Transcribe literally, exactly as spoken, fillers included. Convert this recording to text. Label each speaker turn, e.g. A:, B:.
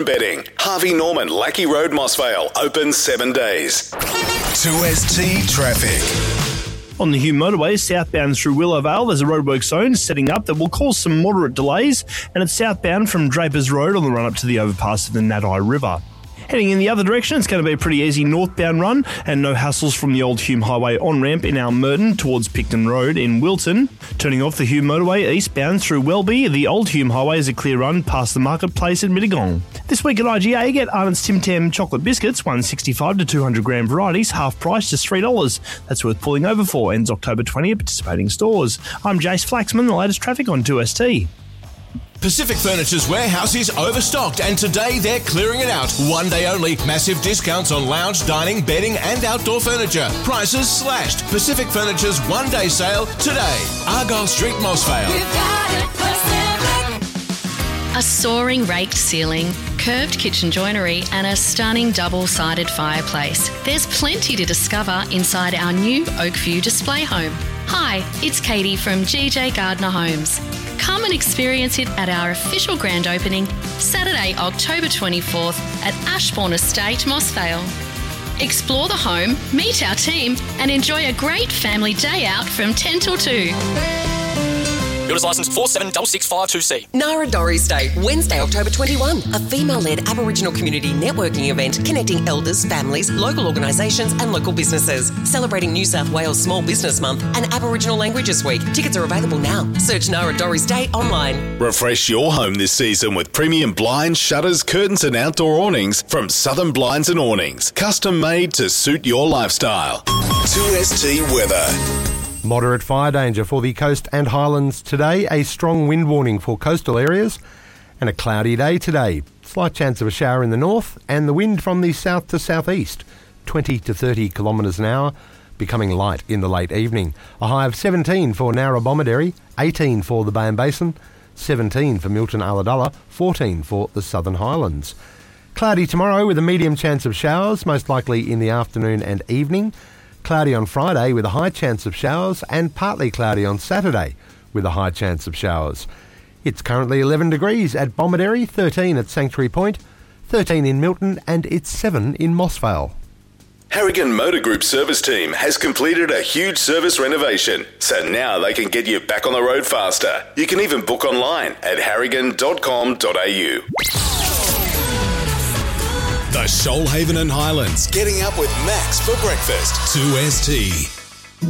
A: Betting. Harvey Norman, Lackey Road, Mossvale. Open seven days. two S T Traffic.
B: On the Hume Motorway, southbound through Willowvale, there's a roadwork zone setting up that will cause some moderate delays, and it's southbound from Drapers Road on the run up to the overpass of the Naddai River. Heading in the other direction, it's going to be a pretty easy northbound run and no hassles from the old Hume Highway on-ramp in Almerton towards Picton Road in Wilton. Turning off the Hume Motorway eastbound through Welby, the old Hume Highway is a clear run past the Marketplace at Mittagong. This week at I G A, get Arnott's Tim Tam chocolate biscuits, one sixty-five to two hundred gram varieties, half price, just three dollars. That's worth pulling over for. Ends October twentieth at participating stores. I'm Jace Flaxman, the latest traffic on two S T.
C: Pacific Furniture's warehouse is overstocked and today they're clearing it out. One day only, massive discounts on lounge, dining, bedding and outdoor furniture. Prices slashed. Pacific Furniture's one day sale today. Argyle Street, Mossvale.
D: A soaring raked ceiling, curved kitchen joinery and a stunning double-sided fireplace. There's plenty to discover inside our new Oakview display home. Hi, it's Katie from G J Gardner Homes. Come and experience it at our official grand opening, Saturday, October twenty-fourth at Ashbourne Estate, Mossvale. Explore the home, meet our team and enjoy a great family day out from ten till two.
E: Builders licence four seven six six five two C.
F: Narradori Day, Wednesday, October twenty-first. A female-led Aboriginal community networking event connecting elders, families, local organisations and local businesses. Celebrating New South Wales Small Business Month and Aboriginal Languages Week. Tickets are available now. Search Narradori Day online.
A: Refresh your home this season with premium blinds, shutters, curtains and outdoor awnings from Southern Blinds and Awnings. Custom made to suit your lifestyle. two S T weather.
G: Moderate fire danger for the coast and highlands today. A strong wind warning for coastal areas and a cloudy day today. Slight chance of a shower in the north and the wind from the south to southeast, twenty to thirty kilometres an hour, becoming light in the late evening. A high of seventeen for Narra-Bomaderry, eighteen for the Bay and Basin, seventeen for Milton-Ulladulla, fourteen for the Southern Highlands. Cloudy tomorrow with a medium chance of showers, most likely in the afternoon and evening. Cloudy on Friday with a high chance of showers and partly cloudy on Saturday with a high chance of showers. It's currently eleven degrees at Bomaderry, thirteen at Sanctuary Point, thirteen in Milton and it's seven in Mossvale.
A: Harrigan Motor Group service team has completed a huge service renovation, so now they can get you back on the road faster. You can even book online at harrigan dot com dot a u. The Shoalhaven and Highlands, getting up with Max for breakfast. two S T.